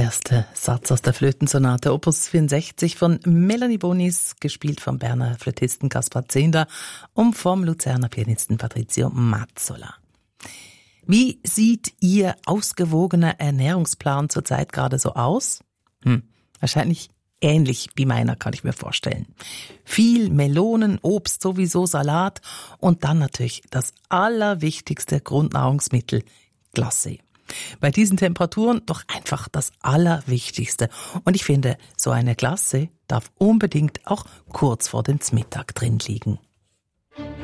erste Satz aus der Flötensonate Opus 64 von Melanie Bonis, gespielt vom Berner Flötisten Kaspar Zehnder und vom Luzerner Pianisten Patrizio Mazzola. Wie sieht Ihr ausgewogener Ernährungsplan zurzeit gerade so aus? Wahrscheinlich ähnlich wie meiner, kann ich mir vorstellen. Viel Melonen, Obst, sowieso Salat und dann natürlich das allerwichtigste Grundnahrungsmittel, Glacé. Bei diesen Temperaturen doch einfach das Allerwichtigste. Und ich finde, so eine Glacé darf unbedingt auch kurz vor dem Mittag drin liegen.